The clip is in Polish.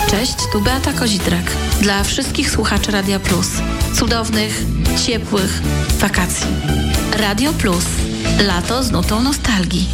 Cześć, tu Beata Kozidrak. Dla wszystkich słuchaczy Radia Plus. Cudownych, ciepłych wakacji. Radio Plus. Lato z nutą nostalgii.